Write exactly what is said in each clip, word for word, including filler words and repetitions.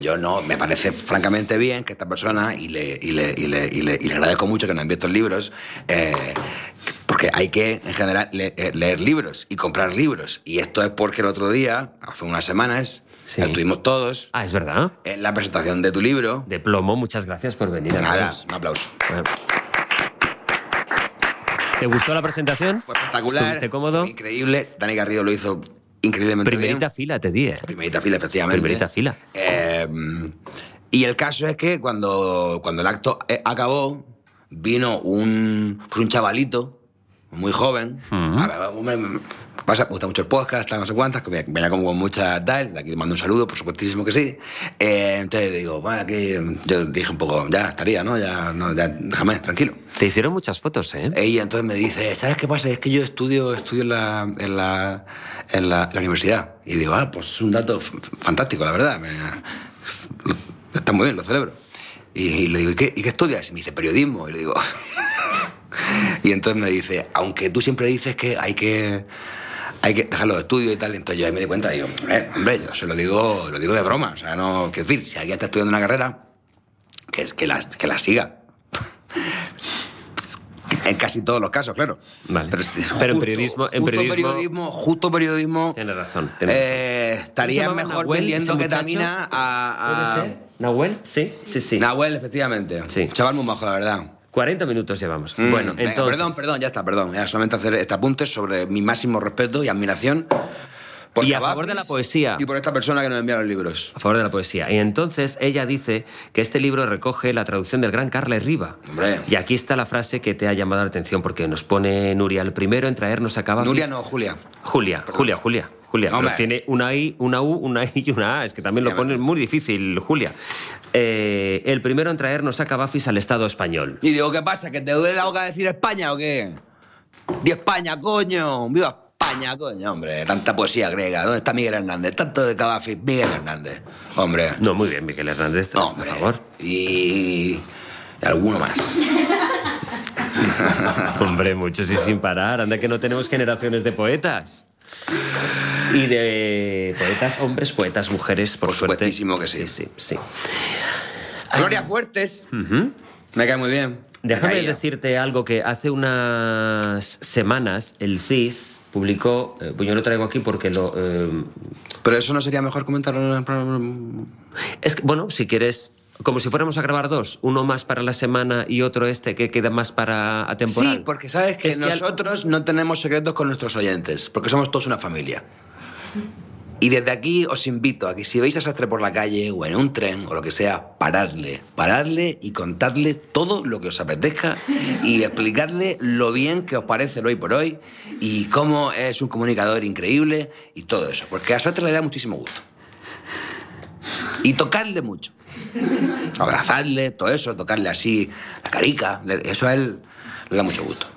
Yo no, me parece francamente bien que esta persona, y le, y le, y le, y le, y le agradezco mucho que nos envíe estos libros, eh, porque hay que, en general, le, leer libros y comprar libros. Y esto es porque el otro día, hace unas semanas, sí. estuvimos todos... Ah, ¿es verdad? En la presentación de tu libro. De plomo, muchas gracias por venir. Nada, un aplauso. Bueno. ¿Te gustó la presentación? Fue espectacular. ¿Estuviste cómodo? Fue increíble. Dani Garrido lo hizo increíblemente Primerita bien. fila, te di, ¿eh? Primerita fila, efectivamente. Primerita fila. Eh, y el caso es que cuando, cuando el acto acabó, vino un, pues un chavalito, muy joven. Uh-huh. A ver, me pasa, me gusta mucho el podcast, tal, no sé cuántas, que venía como con mucha tal. De aquí le mando un saludo, por supuestísimo que sí. Eh, entonces le digo, bueno, aquí yo dije un poco, ya estaría, ¿no? Ya, no, ya déjame, tranquilo. Te hicieron muchas fotos, ¿eh? Y entonces me dice, ¿sabes qué pasa? Es que yo estudio, estudio en, la, en, la, en, la, en la universidad. Y digo, ah, pues es un dato f- fantástico, la verdad. Me, está muy bien, lo celebro. Y, y le digo, ¿y qué, ¿y qué estudias? Y me dice, periodismo. Y le digo... y entonces me dice, aunque tú siempre dices que hay que... hay que dejar los estudios y tal. Entonces yo ahí me di cuenta y digo, eh, hombre, yo se lo digo, lo digo de broma. O sea, no... Quiero decir, si alguien está estudiando una carrera, que es que la, que la siga. En casi todos los casos, claro. Vale. Pero, sí, Pero justo, en periodismo... En justo periodismo... periodismo... Justo periodismo... Tienes razón. Tienes eh, razón. estaría mejor Nahuel, vendiendo ketamina a... a... ¿Puede ser? ¿Nahuel? Sí, sí, sí. Nahuel, efectivamente. Sí. Chaval muy majo, la verdad. cuarenta minutos llevamos. Mm, bueno, venga, entonces... Perdón, perdón, ya está, perdón. Ya solamente hacer este apunte sobre mi máximo respeto y admiración por y a Cavafis favor de la poesía. Y por esta persona que nos envía los libros. A favor de la poesía. Y entonces ella dice que este libro recoge la traducción del gran Carles Riba. Hombre. Y aquí está la frase que te ha llamado la atención, porque nos pone Nuria, el primero en traernos a Cavafis... Nuria no, Julia. Julia, Perdón. Julia, Julia. Julia, no, pero tiene una I, una U, una I y una A. Es que también lo pone muy difícil, Julia. Eh, el primero en traernos a Cavafis al Estado español. Y digo, ¿qué pasa? ¿Que te duele la boca decir España o qué? ¡Di España, coño! ¡Viva España, coño! Hombre, tanta poesía griega. ¿Dónde está Miguel Hernández? Tanto de Cavafis, Miguel Hernández. Hombre. No, muy bien, Miguel Hernández, Hombre. por favor. Y... y alguno más. Hombre, muchos y sin parar. Anda que no tenemos generaciones de poetas. Y de poetas, hombres, poetas, mujeres, por, Por suerte. supuestísimo que sí. Sí, sí, sí. Gloria Fuertes. Uh-huh. Me cae muy bien. Déjame decirte algo que hace unas semanas el C I S publicó, eh, pues yo lo traigo aquí porque lo... Eh, Pero eso no sería mejor comentarlo en el programa. es que, bueno, si quieres... Como si fuéramos a grabar dos, uno más para la semana y otro este que queda más para atemporal. Sí, porque sabes que Es que nosotros al... no tenemos secretos con nuestros oyentes, porque somos todos una familia. Y desde aquí os invito a que si veis a Sastre por la calle o en un tren o lo que sea, paradle, paradle y contadle todo lo que os apetezca y explicadle lo bien que os parece el hoy por hoy y cómo es un comunicador increíble y todo eso, porque a Sastre le da muchísimo gusto. Y tocadle mucho. Abrazarle, todo eso, tocarle así la carica, eso a él le da mucho gusto.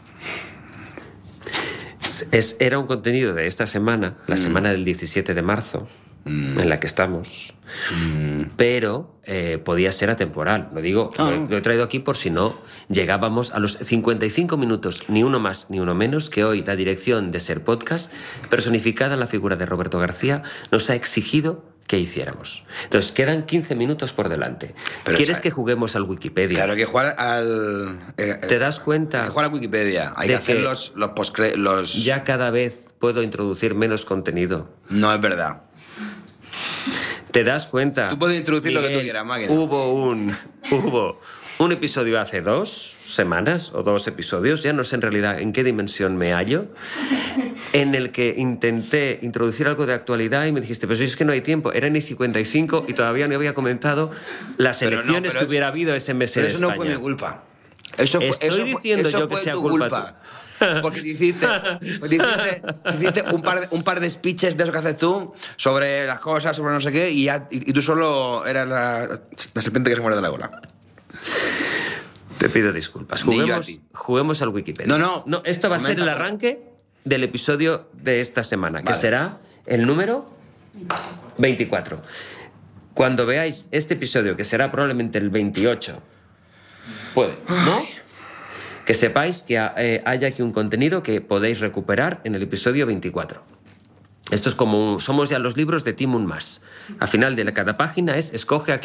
Es, era un contenido de esta semana, la mm. semana del diecisiete de marzo, mm. en la que estamos, mm. pero eh, podía ser atemporal. Lo digo, oh. lo, lo he traído aquí por si no llegábamos a los cincuenta y cinco minutos, ni uno más ni uno menos, que hoy la dirección de Ser Podcast, personificada en la figura de Roberto García, nos ha exigido que hiciéramos. Entonces, quedan quince minutos por delante. Pero ¿quieres o sea, que juguemos al Wikipedia? Claro, que jugar al... Eh, ¿Te das cuenta? Hay que jugar al Wikipedia. Hay que hacer los, los postcre... Los... Ya cada vez puedo introducir menos contenido. No es verdad. ¿Te das cuenta? Tú puedes introducir Miguel, lo que tú quieras, máquina. Hubo un... Hubo... Un episodio hace dos semanas, o dos episodios, ya no sé en realidad en qué dimensión me hallo, en el que intenté introducir algo de actualidad y me dijiste, pero si es que no hay tiempo, eran y cincuenta y cinco y todavía no había comentado las pero elecciones no, que eso, hubiera habido ese mes en España. Pero eso no fue mi culpa. Eso fue, Estoy eso diciendo fue, yo que eso sea tu culpa, culpa. culpa. Porque te hiciste, te hiciste, te hiciste un, par de, un par de speeches de eso que haces tú sobre las cosas, sobre no sé qué, y, ya, y, y tú solo eras la, la serpiente que se muere de la cola. Te pido disculpas. Juguemos, juguemos al Wikipedia. No, no. No, esto va a ser el arranque del episodio de esta semana, que vale. será el número veinticuatro. Cuando veáis este episodio, que será probablemente el veintiocho, puede, ¿no? Ay. Que sepáis que eh, hay aquí un contenido que podéis recuperar en el episodio veinticuatro. Esto es como, un- somos ya los libros de Tim Un Mas. Al final de cada página es escoge a